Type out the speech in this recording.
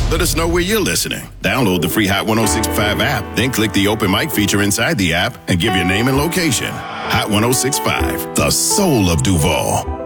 Let us know where you're listening. Download the free Hot 1065 app, then click the open mic feature inside the app and give your name and location. Hot 1065, the soul of Duval.